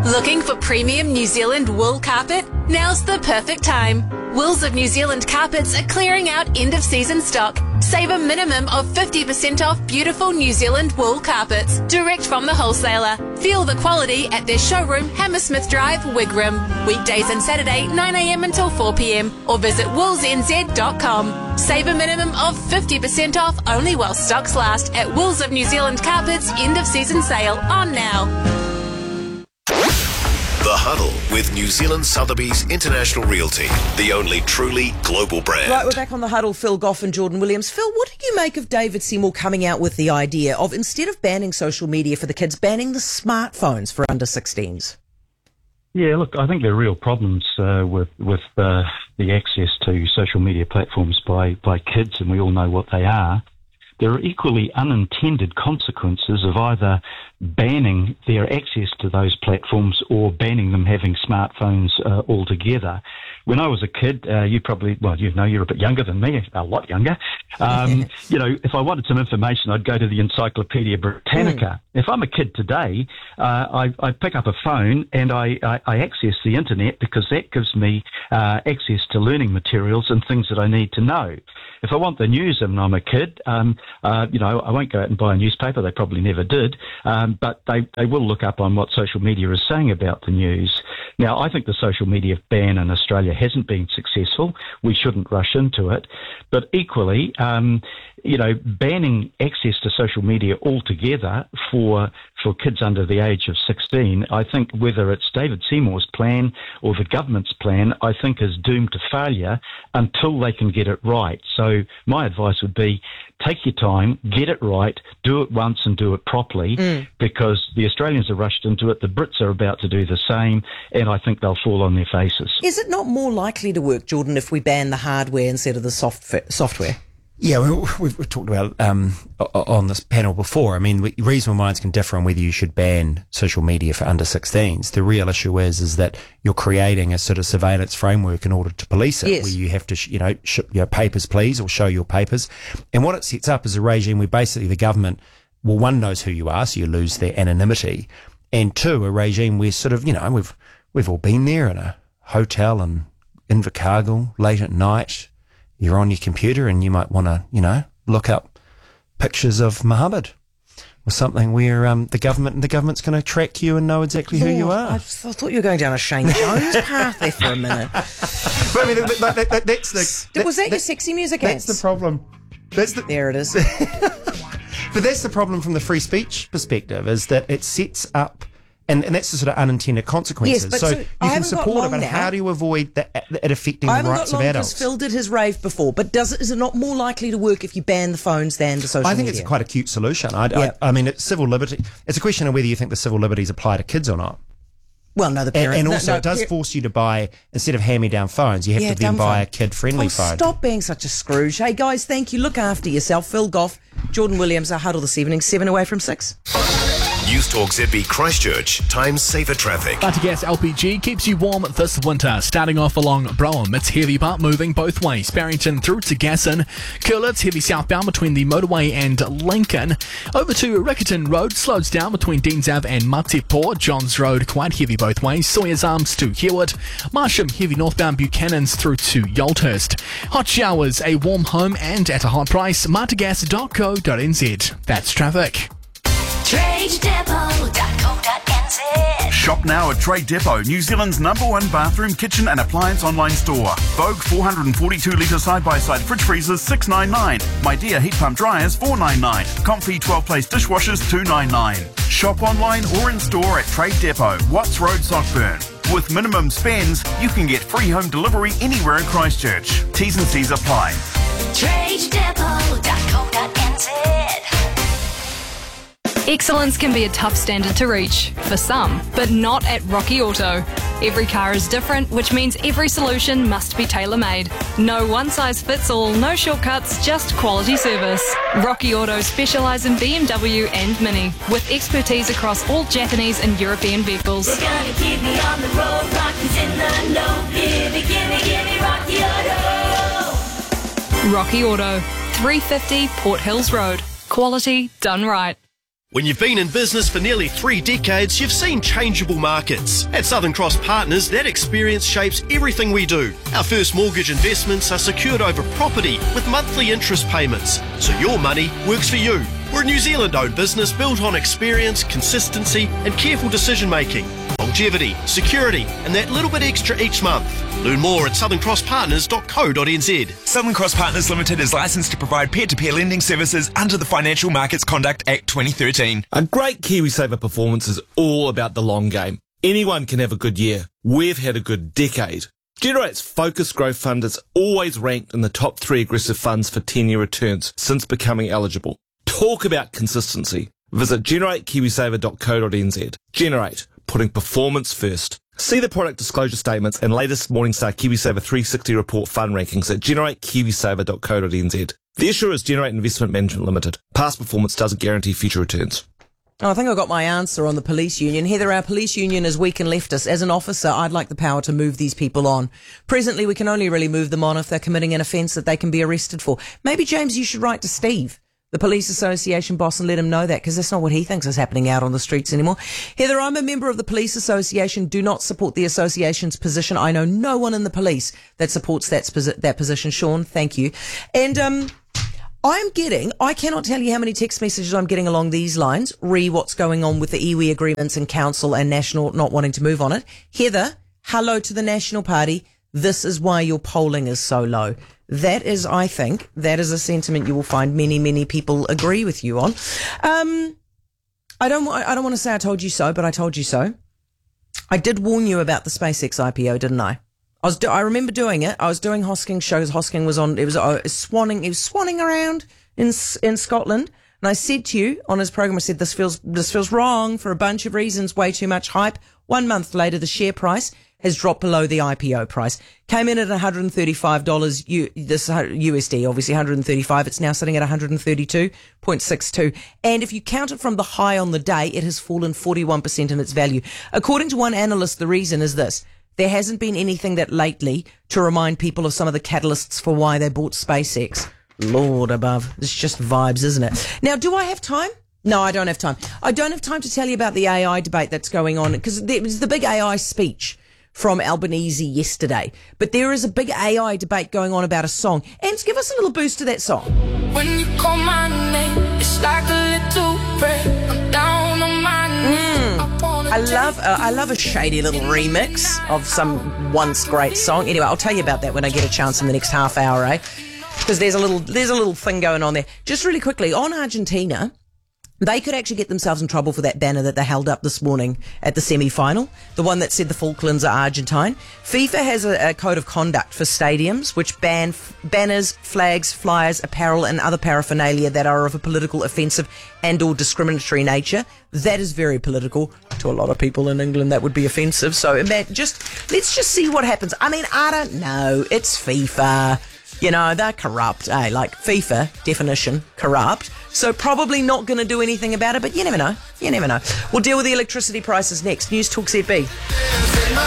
Looking for premium New Zealand wool carpet? Now's the perfect time. Wools of New Zealand Carpets are clearing out end-of-season stock. Save a minimum of 50% off beautiful New Zealand wool carpets, direct from the wholesaler. Feel the quality at their showroom, Hammersmith Drive, Wigram. Weekdays and Saturday, 9am until 4pm, or visit woolsnz.com. Save a minimum of 50% off only while stocks last at Wools of New Zealand Carpets end-of-season sale on now. The Huddle with New Zealand Sotheby's International Realty, the only truly global brand. Right, we're back on The Huddle. Phil Goff and Jordan Williams. Phil, what do you make of David Seymour coming out with the idea of, instead of banning social media for the kids, banning the smartphones for under 16s? Yeah, look, I think there are real problems with the access to social media platforms by kids, and we all know what they are. There are equally unintended consequences of either banning their access to those platforms or banning them having smartphones altogether. When I was a kid, you're a bit younger than me, a lot younger. If I wanted some information, I'd go to the Encyclopedia Britannica. If I'm a kid today, I pick up a phone and I access the internet because that gives me access to learning materials and things that I need to know. If I want the news and I'm a kid, I won't go out and buy a newspaper. They probably never did. But they will look up on what social media is saying about the news. Now, I think the social media ban in Australia hasn't been successful. We shouldn't rush into it. But equally, banning access to social media altogether for kids under the age of 16, I think whether it's David Seymour's plan or the government's plan, I think is doomed to failure until they can get it right. So my advice would be take your time, get it right, do it once and do it properly, because the Australians are rushed into it, the Brits are about to do the same, and I think they'll fall on their faces. Is it not more likely to work, Jordan, if we ban the hardware instead of the software? Yeah, we've talked about on this panel before. I mean, reasonable minds can differ on whether you should ban social media for under 16s. The real issue is that you're creating a sort of surveillance framework in order to police it, where you have to, papers please, or show your papers. And what it sets up is a regime where basically the government, well, one, knows who you are, so you lose their anonymity, and two, a regime where sort of, we've all been there in a hotel in Invercargill late at night. You're on your computer and you might want to, look up pictures of Muhammad or something where the government's going to track you and know exactly who you are. I thought you were going down a Shane Jones path there for a minute. But I mean, was that your sexy music? That's the problem. There it is. But that's the problem from the free speech perspective, is that it sets up. And that's the sort of unintended consequences. Yes, but so you can support it, but how do you avoid it affecting the rights of adults? Phil did his rave before, but is it not more likely to work if you ban the phones than the social media? I think it's quite a cute solution. I mean, it's civil liberty. It's a question of whether you think the civil liberties apply to kids or not. Well, no, the parents... And also, it does force you to buy, instead of hand-me-down phones, you have to then buy a kid-friendly phone. Stop being such a Scrooge. Hey, guys, thank you. Look after yourself. Phil Goff, Jordan Williams, our Huddle this evening, 7 away from 6. News Talk ZB Christchurch, times safer traffic. Buttergas LPG keeps you warm this winter. Starting off along Brougham, it's heavy but moving both ways. Barrington through to Gasson. Curl, it's heavy southbound between the motorway and Lincoln. Over to Riccarton Road, slows down between Deans Ave and Matipo. Johns Road, quite heavy both ways. Sawyers Arms to Hewett. Marsham, heavy northbound Buchanan's through to Yolthurst. Hot showers, a warm home and at a hot price. martagas.co.nz. That's traffic. TradeDepot.co.nz. Shop now at Trade Depot, New Zealand's #1 bathroom, kitchen and appliance online store. Vogue 442 litre side-by-side fridge freezers $699. My Dear heat pump dryers $499. Comfy 12-place dishwashers $299. Shop online or in store at Trade Depot, Watts Road, Sockburn. With minimum spends, you can get free home delivery anywhere in Christchurch. T's and C's apply. TradeDepot.co.nz. Excellence can be a tough standard to reach, for some, but not at Rocky Auto. Every car is different, which means every solution must be tailor-made. No one-size-fits-all, no shortcuts, just quality service. Rocky Auto specialise in BMW and Mini, with expertise across all Japanese and European vehicles. They're gonna keep me on the road, Rocky's in the know. Give me Rocky Auto. Rocky Auto, 350 Port Hills Road. Quality done right. When you've been in business for nearly 3 decades, you've seen changeable markets. At Southern Cross Partners, that experience shapes everything we do. Our first mortgage investments are secured over property with monthly interest payments, so your money works for you. We're a New Zealand-owned business built on experience, consistency and careful decision-making. Longevity, security and that little bit extra each month. Learn more at southerncrosspartners.co.nz. Southern Cross Partners Limited is licensed to provide peer-to-peer lending services under the Financial Markets Conduct Act 2013. A great KiwiSaver performance is all about the long game. Anyone can have a good year. We've had a good decade. Generate's Focus Growth Fund is always ranked in the top 3 aggressive funds for 10-year returns since becoming eligible. Talk about consistency. Visit generatekiwisaver.co.nz. Generate, putting performance first. See the product disclosure statements and latest Morningstar KiwiSaver 360 report fund rankings at generatekiwisaver.co.nz. The issuer is Generate Investment Management Limited. Past performance doesn't guarantee future returns. Oh, I think I got my answer on the police union. Heather, our police union is weak and leftist. As an officer, I'd like the power to move these people on. Presently, we can only really move them on if they're committing an offence that they can be arrested for. Maybe, James, you should write to Steve, the police association boss, and let him know that, because that's not what he thinks is happening out on the streets anymore. Heather, I'm a member of the police association, do not support the association's position. I know no one in the police that supports that position. Sean, thank you. And I cannot tell you how many text messages I'm getting along these lines, what's going on with the iwi agreements in council and National not wanting to move on it. Heather, hello to the National Party. This is why your polling is so low. That is, I think, that is a sentiment you will find many, many people agree with you on. I don't want to say I told you so, but I told you so. I did warn you about the SpaceX IPO, didn't I? I remember doing it. I was doing Hosking shows. Hosking was on. It was swanning around in Scotland, and I said to you on his program, I said this feels wrong for a bunch of reasons. Way too much hype. 1 month later, the share price has dropped below the IPO price. Came in at $135 this USD, obviously 135. It's now sitting at 132.62. And if you count it from the high on the day, it has fallen 41% in its value. According to one analyst, the reason is this. There hasn't been anything that lately to remind people of some of the catalysts for why they bought SpaceX. Lord above. It's just vibes, isn't it? Now, do I have time? No, I don't have time. I don't have time to tell you about the AI debate that's going on, because there was the big AI speech from Albanese yesterday. But there is a big AI debate going on about a song. And give us a little boost to that song. When you call my name, it's like a little prayer. I'm down on my knees. I love a shady little remix of some once great song. Anyway, I'll tell you about that when I get a chance in the next half hour, eh? Because there's a little thing going on there. Just really quickly, on Argentina, they could actually get themselves in trouble for that banner that they held up this morning at the semi-final, the one that said the Falklands are Argentine. FIFA has a code of conduct for stadiums which ban banners, flags, flyers, apparel and other paraphernalia that are of a political, offensive and or discriminatory nature. That is very political. To a lot of people in England, that would be offensive. So let's just see what happens. I mean, I don't know. It's FIFA. You know, they're corrupt, eh? Like FIFA, definition, corrupt. So probably not going to do anything about it, but you never know. You never know. We'll deal with the electricity prices next. News Talk ZB.